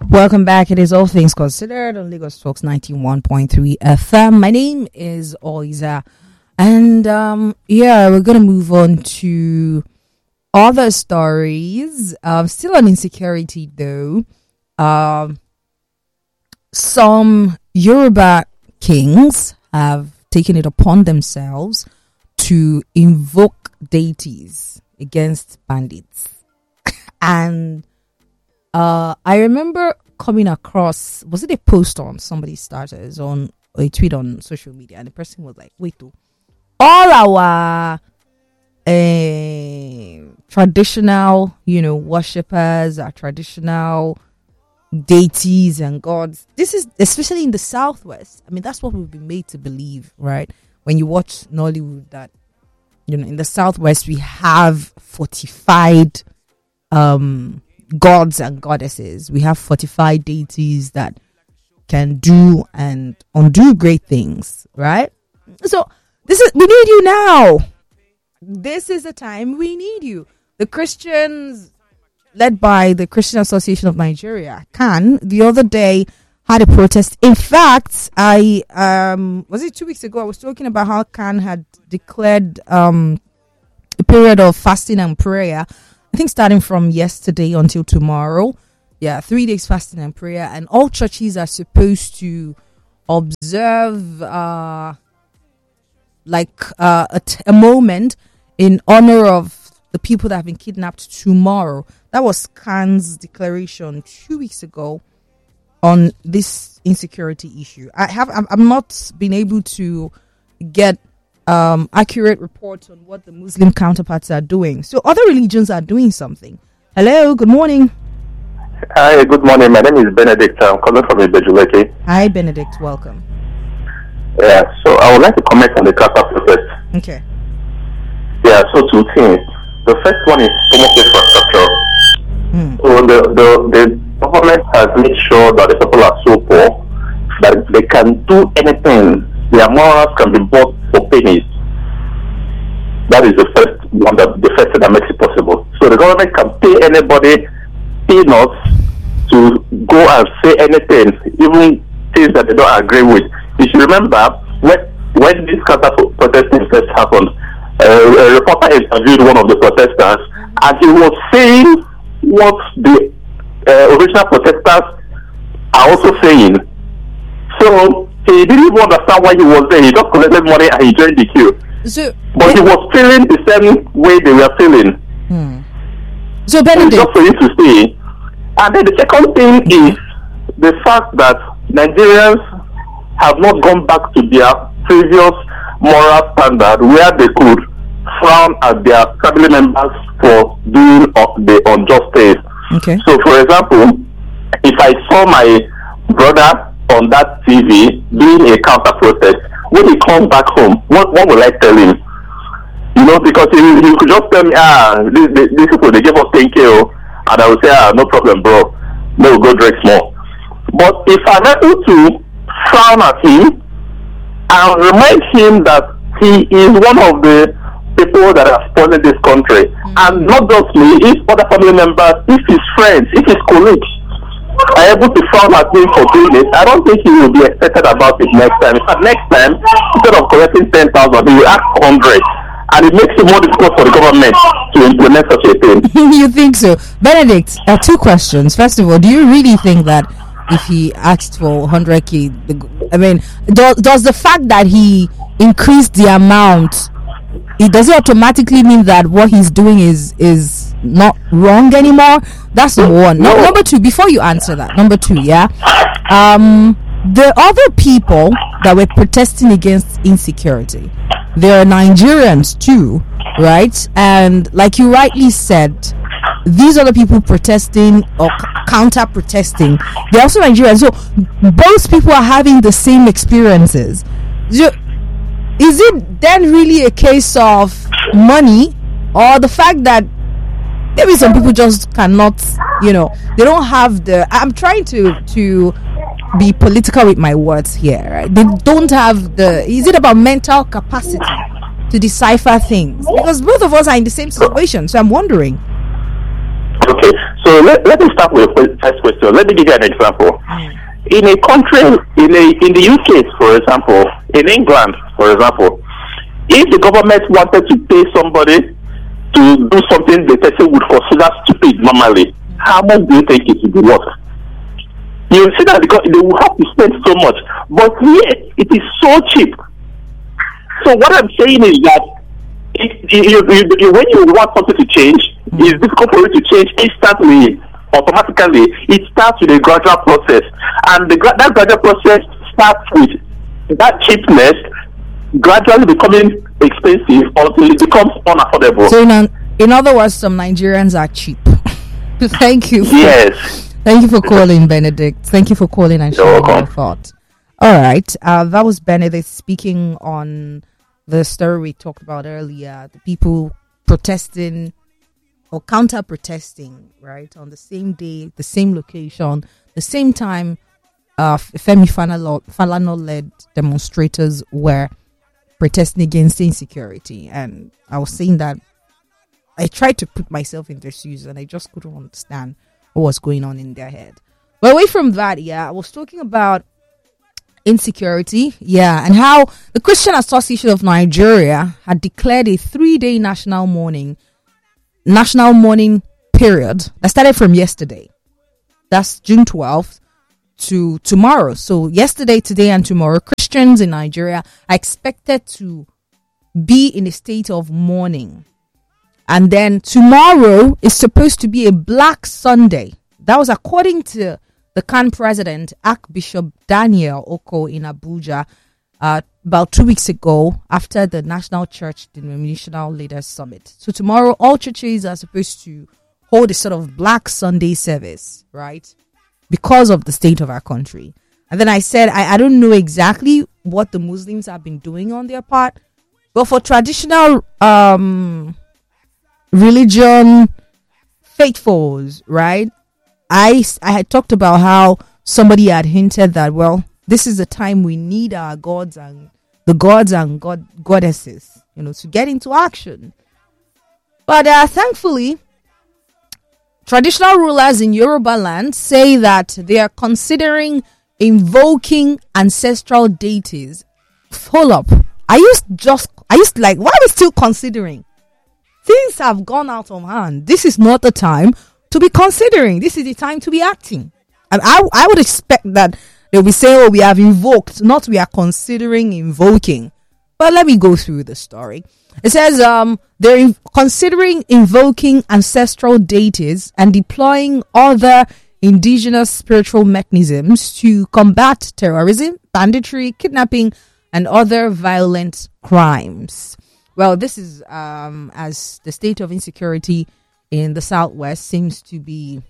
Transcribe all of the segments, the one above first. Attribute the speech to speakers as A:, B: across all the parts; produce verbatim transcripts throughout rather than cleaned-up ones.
A: Welcome back. It is All Things Considered on Lagos Talks ninety-one point three F M. My name is Oiza. And um, yeah, we're going to move on to other stories. Um, still on insecurity though. Um, some Yoruba kings have taken it upon themselves to invoke deities against bandits. And uh, I remember coming across, was it a post on somebody's status, on a tweet on social media, and the person was like, wait, oh, all our uh, traditional, you know, worshippers, our traditional deities and gods, this is, especially in the Southwest, I mean, that's what we've been made to believe, right? When you watch Nollywood, that, you know, in the Southwest, we have fortified um, gods and goddesses. We have fortified deities that can do and undo great things, right? So this is, we need you now. This is the time we need you. The Christians, led by the Christian Association of Nigeria, CAN, the other day had a protest. In fact, I um was it two weeks ago? I was talking about how CAN had declared um a period of fasting and prayer. I think starting from yesterday until tomorrow. Yeah, three days fasting and prayer, and all churches are supposed to observe uh like uh, a, t- a moment in honor of the people that have been kidnapped tomorrow. That was CAN's declaration two weeks ago on this insecurity issue. I have I'm, I'm not been able to get um, accurate reports on what the Muslim counterparts are doing. So other religions are doing something. Hello, good morning.
B: Hi, good morning. My name is Benedict. I'm calling from Ibejuleke.
A: Hi, Benedict. Welcome.
B: Yeah, so I would like to comment on the Kasa protest.
A: Okay.
B: Yeah, so two things. The first one is so much infrastructure. Mm. So the, the the government has made sure that the people are so poor that they can do anything. Their morals can be bought for pennies. That is the first one, that the first thing that makes it possible. So the government can pay anybody peanuts to go and say anything, even things that they don't agree with. You should remember when when this kind of protesting first happened, uh, a reporter interviewed one of the protesters, and he was saying what the uh, original protesters are also saying. So he didn't even understand why he was there. He just collected money and he joined the queue. So, but he was feeling the same way they were feeling.
A: Hmm. So Benedict,
B: just for you to see. And then the second thing is the fact that Nigerians have not gone back to their previous moral standard where they could frown at their family members for doing the unjust things.
A: Okay.
B: So, for example, if I saw my brother on that T V doing a counter protest, when he comes back home, what, what will I tell him? You know, because he, he could just tell me, ah, these, these people, they give us ten K, and I will say, ah, no problem, bro. No, go drink more. But if I'm able to frown at him and remind him that he is one of the people that have spoiled this country, mm-hmm. and not just me, if other family members, if his friends, if his colleagues are able to frown at him for doing it, I don't think he will be excited about it next time. In fact, next time, instead of collecting ten thousand, he will ask one hundred. And it makes it more difficult for the government to implement such a thing.
A: You think so? Benedict, uh, two questions. First of all, do you really think that if he asked for one hundred K, the, I mean, do, does the fact that he increased the amount, it does it automatically mean that what he's doing is is not wrong anymore? That's number one. No. No, number two, before you answer that, number two, yeah, um, the other people that were protesting against insecurity, there are Nigerians too, right? And like you rightly said, these are the people protesting or c- counter protesting. They're also Nigerians, so both people are having the same experiences. So, is it then really a case of money, or the fact that maybe some people just cannot, you know, they don't have the, I'm trying to to be political with my words here, right? They don't have the, is it about mental capacity to decipher things? Because both of us are in the same situation, so I'm wondering.
B: Okay, so let, let me start with the first question. Let me give you an example. Mm. In a country, in a in the U K, for example, in England, for example, if the government wanted to pay somebody to do something the person would consider stupid normally, how much do you think it would be worth? You see that because they will have to spend so much, but here it is so cheap. So what I'm saying is that if, you, you, you, when you want something to change, mm. it's difficult for you to change instantly, automatically. It starts with a gradual process, and the, that gradual process starts with that cheapness gradually becoming expensive until it becomes unaffordable.
A: So, in, in other words, some Nigerians are cheap. Thank you. For,
B: yes.
A: Thank you for calling, Benedict. Thank you for calling and sharing your thought. All right. Uh, that was Benedict speaking on the story we talked about earlier. The people protesting or counter protesting, right, on the same day, the same location, the same time. Uh, Femi Falana led demonstrators were protesting against insecurity, and I was saying that I tried to put myself in their shoes, and I just couldn't understand what was going on in their head. But away from that, yeah, I was talking about insecurity, yeah, and how the Christian Association of Nigeria had declared a three-day national mourning, national mourning period that started from yesterday. That's June twelfth to tomorrow. So yesterday, today, and tomorrow, Christians in Nigeria are expected to be in a state of mourning. And then tomorrow is supposed to be a Black Sunday. That was according to the C A N president, Archbishop Daniel Oko, in Abuja, uh, about two weeks ago after the National Church Denominational Leaders Summit. So tomorrow, all churches are supposed to hold a sort of Black Sunday service, right? Because of the state of our country. And then I said, I, I don't know exactly what the Muslims have been doing on their part, but for traditional um, religion faithfuls, right? I, I had talked about how somebody had hinted that, well, this is the time we need our gods and the gods and god goddesses, you know, to get into action. But uh, thankfully, traditional rulers in Yoruba land say that they are considering invoking ancestral deities. Hold up. I used just, I used like, why are we still considering? Things have gone out of hand. This is not the time to be considering. This is the time to be acting. And I, I would expect that they'll be saying, oh, we have invoked, not we are considering invoking. But let me go through the story. It says um, they're in- considering invoking ancestral deities and deploying other indigenous spiritual mechanisms to combat terrorism, banditry, kidnapping, and other violent crimes. Well, this is um, as the state of insecurity in the Southwest seems to be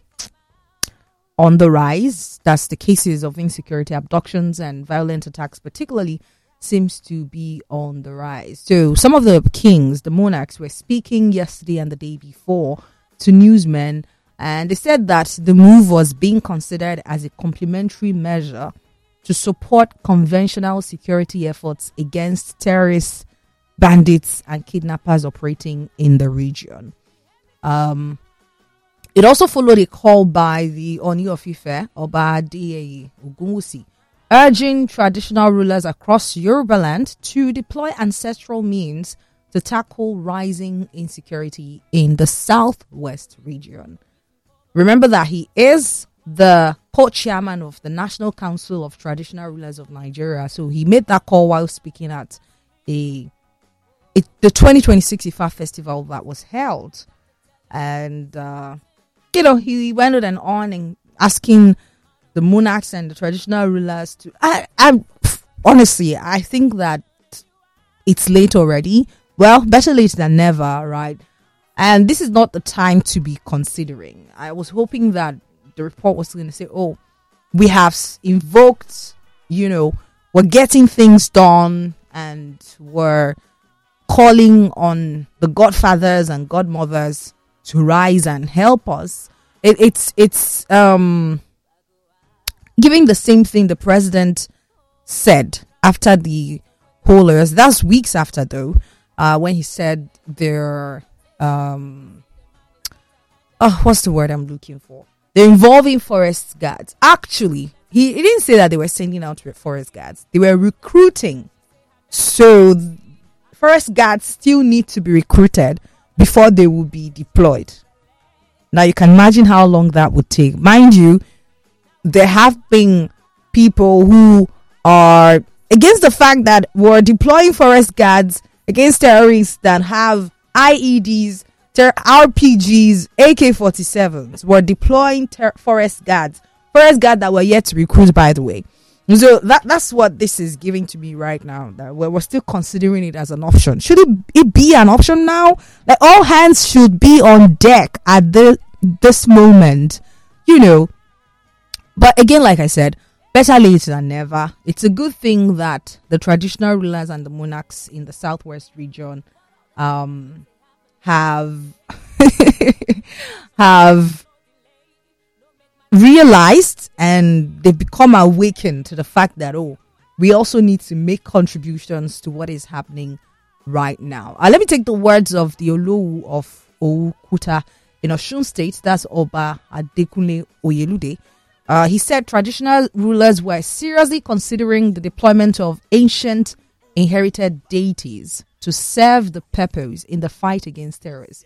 A: on the rise. That's the cases of insecurity, abductions, and violent attacks particularly seems to be on the rise. So some of the kings, the monarchs, were speaking yesterday and the day before to newsmen, and they said that the move was being considered as a complementary measure to support conventional security efforts against terrorists, bandits, and kidnappers operating in the region. Um, it also followed a call by the Oni of Ife, Oba Adeyeye Ogunwusi, urging traditional rulers across Yoruba land to deploy ancestral means to tackle rising insecurity in the Southwest region. Remember that he is the co-chairman of the National Council of Traditional Rulers of Nigeria, so he made that call while speaking at a it, the twenty twenty-six Ifa festival that was held. And, uh, you know, he went on and on and asking the monarchs and the traditional rulers to... I, I honestly, I think that it's late already. Well, better late than never, right? And this is not the time to be considering. I was hoping that the report was going to say, oh, we have invoked, you know, we're getting things done and we're calling on the godfathers and godmothers to rise and help us. It, it's it's um giving the same thing the president said after the pollers. That's weeks after though, uh, when he said there um oh, what's the word I'm looking for? They're involving forest guards. Actually, he, he didn't say that they were sending out forest guards. They were recruiting. So forest guards still need to be recruited before they will be deployed. Now you can imagine how long that would take. Mind you, there have been people who are against the fact that we're deploying forest guards against terrorists that have I E Ds, ter- R P Gs, A K forty-sevens. We're deploying ter- forest guards. Forest guards that were yet to recruit, by the way. So that that's what this is giving to me right now. That we're, we're still considering it as an option. Should it, it be an option now? Like all hands should be on deck at the this moment, you know. But again, like I said, better late than never. It's a good thing that the traditional rulers and the monarchs in the southwest region um, have have. realized and they've become awakened to the fact that, oh, we also need to make contributions to what is happening right now. Uh, let me take the words of the Olowu of Okuta in Osun State. That's Oba Adekunle Oyelude. Uh, he said traditional rulers were seriously considering the deployment of ancient inherited deities to serve the purpose in the fight against terrorism.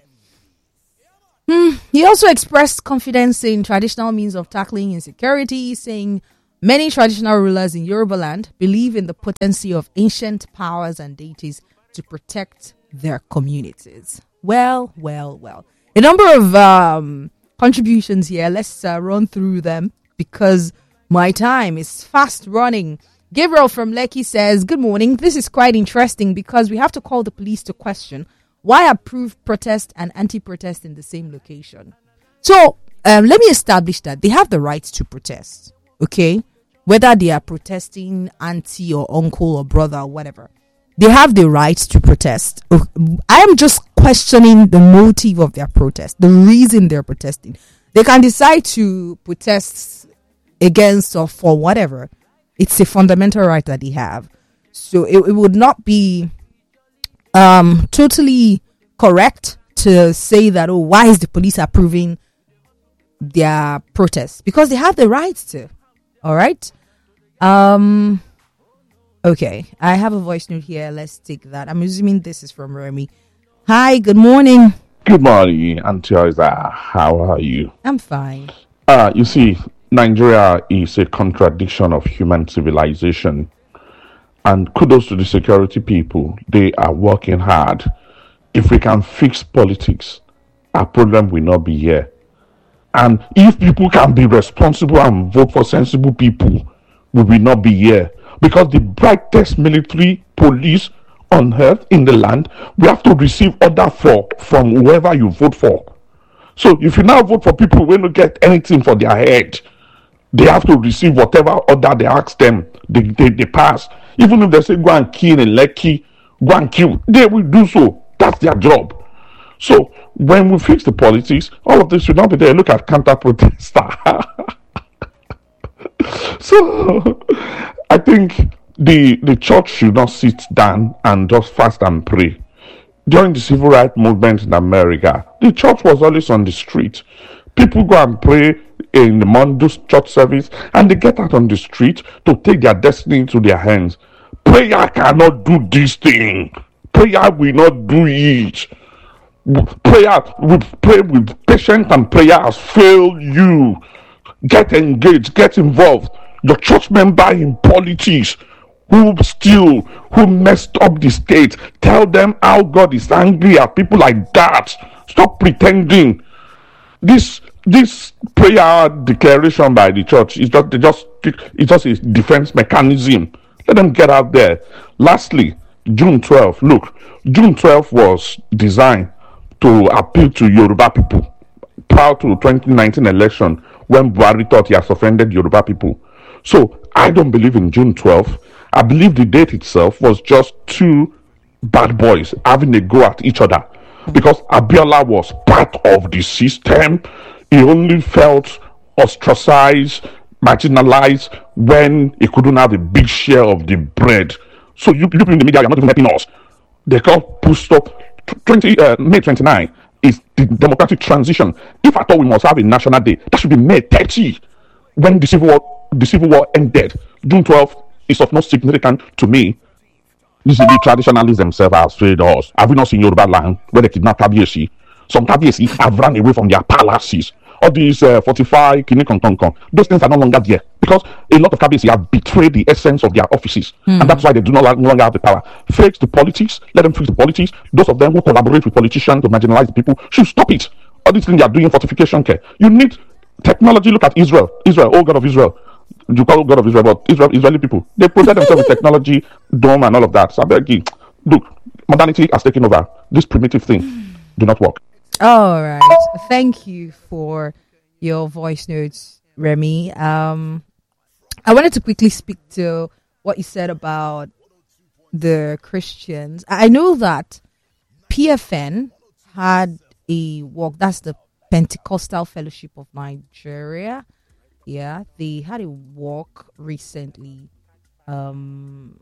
A: Hmm. He also expressed confidence in traditional means of tackling insecurity, saying many traditional rulers in Yoruba land believe in the potency of ancient powers and deities to protect their communities. Well, well, well. A number of um, contributions here. Let's uh, run through them because my time is fast running. Gabriel from Lekki says, good morning. This is quite interesting because we have to call the police to question why approve protest and anti-protest in the same location? So, um, let me establish that they have the right to protest, okay? Whether they are protesting auntie or uncle or brother or whatever. They have the right to protest. I am just questioning the motive of their protest, the reason they're protesting. They can decide to protest against or for whatever. It's a fundamental right that they have. So, it, it would not be Um, totally correct to say that, oh, why is the police approving their protests? Because they have the right to. All right. Um, okay. I have a voice note here. Let's take that. I'm assuming this is from Remy. Hi, good morning.
C: Good morning, Auntie Isaiah. How are you?
A: I'm fine.
C: Uh, you see, Nigeria is a contradiction of human civilization. And kudos to the security people. They are working hard. If we can fix politics, our problem will not be here. And if people can be responsible and vote for sensible people, we will not be here. Because the brightest military police on earth in the land, we have to receive order for from whoever you vote for. So if you now vote for people who don't get anything for their head, they have to receive whatever order they ask them, they, they, they pass. Even if they say go and kill a Lekki, go and kill, they will do so. That's their job. So when we fix the politics, all of this should not be there. Look at counter-protester. So I think the, the church should not sit down and just fast and pray. During the civil rights movement in America, the church was always on the street. People go and pray in the Monday church service and they get out on the street to take their destiny into their hands. Prayer cannot do this thing. Prayer will not do it. Prayer, we pray with patience and prayer has failed you. Get engaged, get involved. Your church member in politics who steal, who messed up the state, tell them how God is angry at people like that. Stop pretending. This this prayer declaration by the church is just, just it's just a defense mechanism. Let them get out there. Lastly, June twelfth. Look, June twelfth was designed to appeal to Yoruba people prior to twenty nineteen election when Buhari thought he has offended Yoruba people. So I don't believe in June twelfth. I believe the date itself was just two bad boys having a go at each other. Because Abiola was part of the system. He only felt ostracized, marginalized when he couldn't have a big share of the bread. So you people in the media are not even helping us. They call pushed up twenty uh, May twenty-ninth is the democratic transition. If at all we must have a national day, that should be May thirtieth, when the civil war, the civil war ended. June twelfth is of no significance to me. This is the traditionalists themselves have failed us. Have we not seen Yoruba land where they kidnap Kabiyesi? Some Kabiyesi have run away from their palaces. All these uh, forty-five, kini kon kon kon, those things are no longer there because a lot of Kabiyesi have betrayed the essence of their offices, mm. and that's why they do not no longer have the power. Fix the politics, let them fix the politics. Those of them who collaborate with politicians to marginalize the people should stop it. All these things they are doing fortification care. You need technology. Look at Israel. Israel, oh God of Israel. You call God of Israel, but Israel, Israeli people, they protect themselves with technology, dome, and all of that. So I beg you, look, modernity has taken over. This primitive thing do not work.
A: All right. Thank you for your voice notes, Remy. Um, I wanted to quickly speak to what you said about the Christians. I know that P F N had a walk. That's the Pentecostal Fellowship of Nigeria. Yeah, they had a walk recently. Um,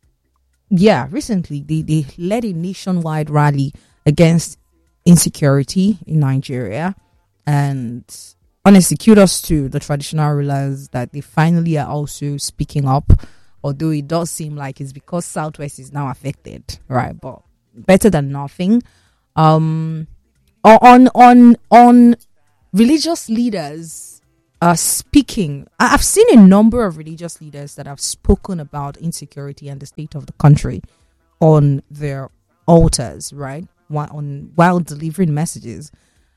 A: yeah, recently they, they led a nationwide rally against insecurity in Nigeria. And honestly, kudos to the traditional rulers that they finally are also speaking up. Although it does seem like it's because Southwest is now affected, right? But better than nothing. Um, on on on religious leaders. Uh, speaking, I've seen a number of religious leaders that have spoken about insecurity and the state of the country on their altars, right? While, on, while delivering messages.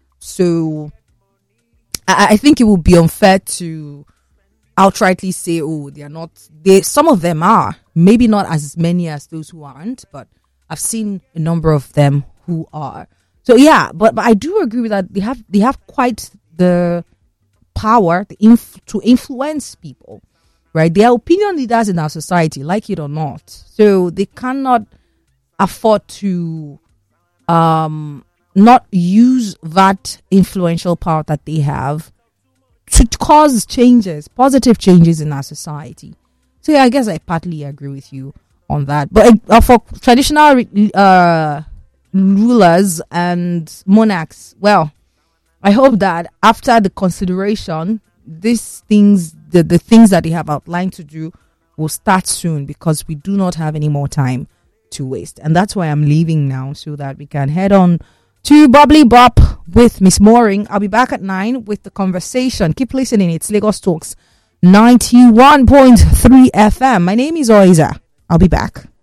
A: So I, I think it would be unfair to outrightly say, oh, they are not, they, some of them are, maybe not as many as those who aren't, but I've seen a number of them who are. So yeah, but, but I do agree with that. They have, they have quite the power the inf- to influence people, right? They are opinion leaders in our society, like it or not. So they cannot afford to um, not use that influential power that they have to cause changes, positive changes in our society. So yeah, I guess I partly agree with you on that. But uh, for traditional uh, rulers and monarchs, well, I hope that after the consideration, these things, the, the things that they have outlined to do will start soon because we do not have any more time to waste. And that's why I'm leaving now so that we can head on to Bubbly Bop with Miss Mooring. I'll be back at nine with the conversation. Keep listening. It's Lagos Talks ninety-one point three F M. My name is Oiza. I'll be back.